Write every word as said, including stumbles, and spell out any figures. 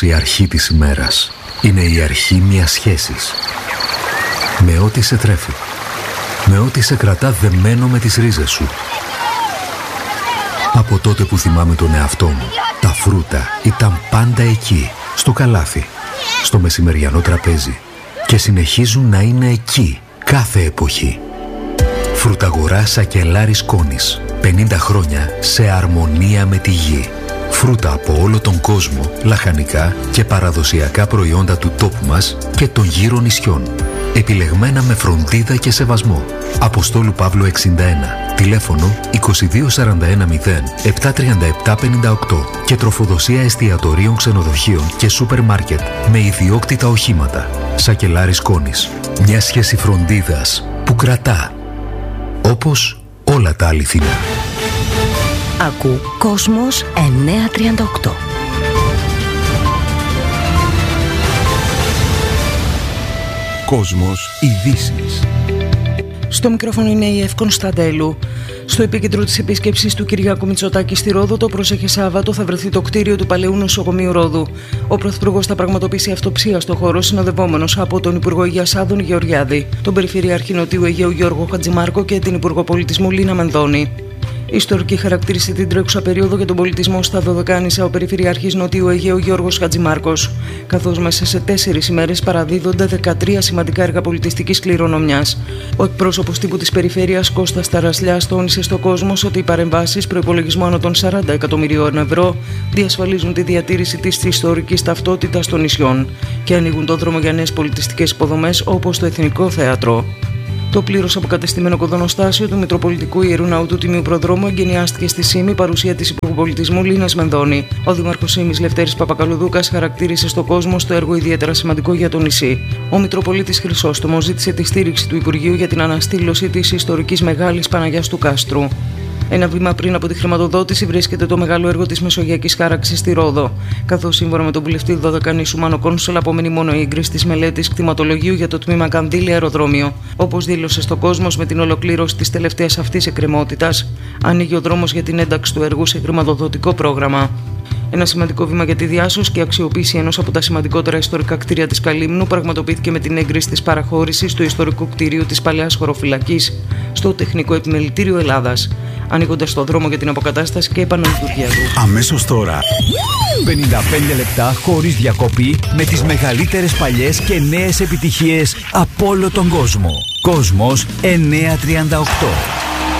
Η αρχή της ημέρας είναι η αρχή μιας σχέσης. Με ό,τι σε τρέφει. Με ό,τι σε κρατά δεμένο με τις ρίζες σου. Από τότε που θυμάμαι τον εαυτό μου, τα φρούτα ήταν πάντα εκεί, στο καλάθι, στο μεσημεριανό τραπέζι και συνεχίζουν να είναι εκεί κάθε εποχή. Φρουταγορά Σακελάρης Κόνης. πενήντα χρόνια σε αρμονία με τη γη. Φρούτα από όλο τον κόσμο, λαχανικά και παραδοσιακά προϊόντα του τόπου μας και των γύρω νησιών. Επιλεγμένα με φροντίδα και σεβασμό. Αποστόλου Παύλου εξήντα ένα. Τηλέφωνο είκοσι δύο σαράντα ένα μηδέν επτακόσια τριάντα επτά πενήντα οκτώ και τροφοδοσία εστιατορίων, ξενοδοχείων και σούπερ μάρκετ με ιδιόκτητα οχήματα. Σακελάρης Κόνης. Μια σχέση φροντίδας που κρατά. Όπως όλα τα αληθινά. Ακού Κόσμος εννιακόσια τριάντα οκτώ. Κόσμος ειδήσεις. Στο μικρόφωνο είναι η Εύη Κωνσταντέλου. Στο επίκεντρο της επίσκεψης του Κυριάκου Μητσοτάκη στη Ρόδο, το πρόσεχε Σάββατο, θα βρεθεί το κτίριο του Παλαιού Νοσοκομείου Ρόδου. Ο Πρωθυπουργός θα πραγματοποιήσει αυτοψία στο χώρο, συνοδευόμενος από τον Υπουργό Υγείας Άδων Γεωργιάδη, τον Περιφερειάρχη Νοτιού Αιγαίου Γιώργο Χατζημάρκο και την Υπουργό Πολιτισμού Λίνα Μενδώνη. Ιστορική χαρακτήρισε την τρέχουσα περίοδο για τον πολιτισμό στα Δωδεκάνησα ο Περιφερειάρχης Νοτιού Αιγαίου Γιώργος Χατζημάρκος, καθώς μέσα σε τέσσερις ημέρες παραδίδονται δεκατρία σημαντικά έργα πολιτιστικής κληρονομιάς. Ο εκπρόσωπος τύπου της Περιφέρειας Κώστας Ταρασλιάς τόνισε στον κόσμο ότι οι παρεμβάσεις προϋπολογισμού άνω των σαράντα εκατομμυρίων ευρώ διασφαλίζουν τη διατήρηση της ιστορικής ταυτότητας των νησιών και ανοίγουν τον δρόμο για νέες πολιτιστικές υποδομές όπως το Εθνικό Θέατρο. Το πλήρως αποκατεστημένο κοδονοστάσιο του Μητροπολιτικού Ιερού Ναού του Τιμίου Προδρόμου εγκαινιάστηκε στη ΣΥΜΗ παρουσία της Υπουργού Πολιτισμού Λίνας Μενδώνη. Ο Δήμαρχος ΣΥΜΗς Λευτέρης Παπακαλουδούκας χαρακτήρισε στον κόσμο στο έργο ιδιαίτερα σημαντικό για το νησί. Ο Μητροπολίτης Χρυσόστομος ζήτησε τη στήριξη του Υπουργείου για την αναστήλωση της ιστορικής Μεγάλης Παναγιάς του Κάστρου. Ένα βήμα πριν από τη χρηματοδότηση βρίσκεται το μεγάλο έργο της Μεσογειακής Χάραξης στη Ρόδο. Καθώς σύμφωνα με τον βουλευτή Δωδεκανήσου Μάνο Κόνσολ, απομένει μόνο η έγκριση της μελέτης κτηματολογίου για το τμήμα Κανδύλη Αεροδρόμιο. Όπως δήλωσε στον κόσμο, με την ολοκλήρωση της τελευταίας αυτής εκκρεμότητας, ανοίγει ο δρόμος για την ένταξη του έργου σε χρηματοδοτικό πρόγραμμα. Ένα σημαντικό βήμα για τη διάσωση και αξιοποίηση ενός από τα σημαντικότερα ιστορικά κτίρια της Καλύμνου πραγματοποιήθηκε με την έγκριση της παραχώρησης του ιστορικού κτίριου της Παλαιάς Χωροφυλακής στο Τεχνικό Επιμελητήριο Ελλάδας, ανοίγοντας το δρόμο για την αποκατάσταση και επαναλειτουργία του. Αμέσως τώρα, πενήντα πέντε λεπτά χωρίς διακοπή με τις μεγαλύτερες παλιές και νέες επιτυχίες από όλο τον κόσμο. Κόσμος εννιακόσια τριάντα οκτώ.